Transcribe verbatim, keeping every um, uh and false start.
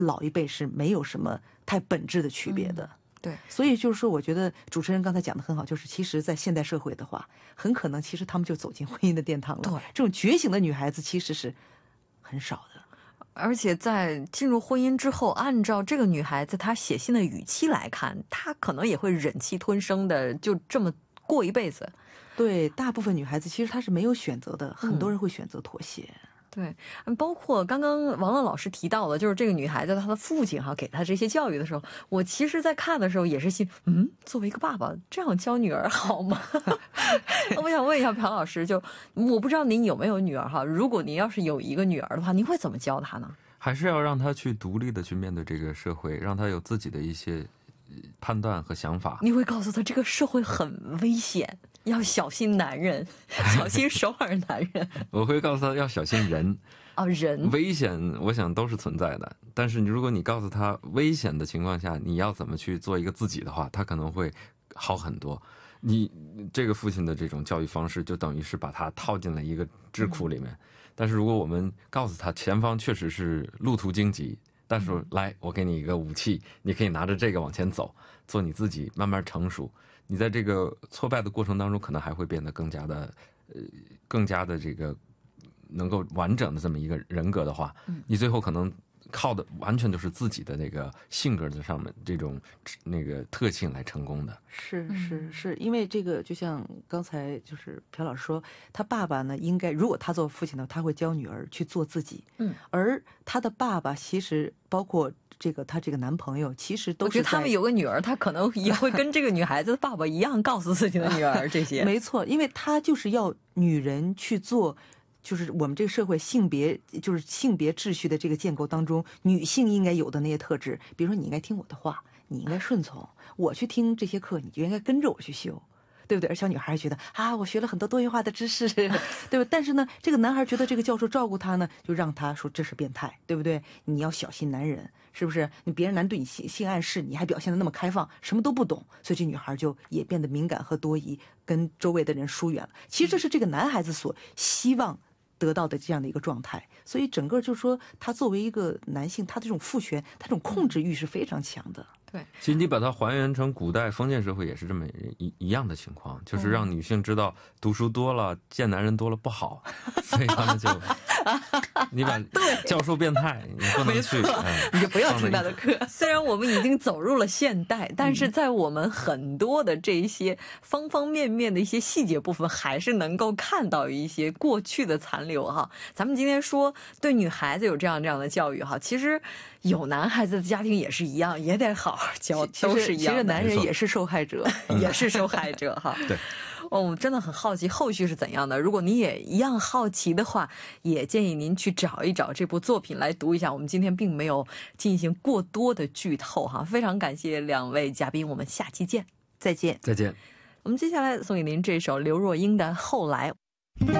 老一辈是没有什么太本质的区别的。 嗯对， 所以就是说我觉得主持人刚才讲的很好，就是其实在现代社会的话，很可能其实他们就走进婚姻的殿堂了。 对， 这种觉醒的女孩子其实是很少的。 而且在进入婚姻之后，按照这个女孩子她写信的语气来看，她可能也会忍气吞声的就这么过一辈子。 对，大部分女孩子其实她是没有选择的，很多人会选择妥协。 对，包括刚刚王乐老师提到的，就是这个女孩子她的父亲哈给她这些教育的时候，我其实在看的时候也是心，嗯，作为一个爸爸这样教女儿好吗？我想问一下朴老师，就我不知道您有没有女儿哈，如果您要是有一个女儿的话，您会怎么教她呢？ 还是要让她去独立的去面对这个社会，让她有自己的一些判断和想法。 你会告诉她这个社会很危险，要小心男人，小心首尔男人。 我会告诉他要小心人啊，人危险我想都是存在的，但是如果你告诉他危险的情况下你要怎么去做一个自己的话，他可能会好很多。你这个父亲的这种教育方式就等于是把他套进了一个智库里面、嗯、但是如果我们告诉他前方确实是路途荆棘，但是、嗯、来我给你一个武器，你可以拿着这个往前走，做你自己，慢慢成熟，你在这个挫败的过程当中可能还会变得更加的呃，更加的这个能够完整的这么一个人格的话、嗯、你最后可能靠的完全就是自己的那个性格的上面这种那个特性来成功的。 是是是，因为这个就像刚才就是朴老师说，他爸爸呢应该如果他做父亲呢，他会教女儿去做自己。嗯，而他的爸爸其实包括这个他这个男朋友其实都是，我觉得他们有个女儿，他可能也会跟这个女孩子的爸爸一样告诉自己的女儿这些。 没错，因为他就是要女人去做就是我们这个社会性别就是性别秩序的这个建构当中女性应该有的那些特质，比如说你应该听我的话，你应该顺从我，去听这些课你就应该跟着我去修，对不对？而小女孩觉得啊，我学了很多多元化的知识，对吧？但是呢，这个男孩觉得这个教授照顾他呢，就让他说这是变态，对不对？你要小心男人，是不是？你别人男对你性性暗示，你还表现得那么开放，什么都不懂，所以这女孩就也变得敏感和多疑，跟周围的人疏远了。其实这是这个男孩子所希望得到的这样的一个状态，所以整个就是说他作为一个男性，他这种父权，他这种控制欲是非常强的。 对， 其实你把它还原成古代封建社会也是这么一一样的情况，就是让女性知道读书多了见男人多了不好，所以他们就你把教授变态你不能去、哎、 你就不要听他的课。虽然我们已经走入了现代，但是在我们很多的这一些方方面面的一些细节部分还是能够看到一些过去的残留哈。咱们今天说对女孩子有这样这样的教育哈，其实有男孩子的家庭也是一样，也得好好教，都是一样的。 其实男人也是受害者， 也是受害者哈。 对。 哦，我真的很好奇后续是怎样的。如果你也一样好奇的话，也建议您去找一找这部作品来读一下。我们今天并没有进行过多的剧透哈，非常感谢两位嘉宾，我们下期见，再见， 再见。 我们接下来送给您这首刘若英的《后来》。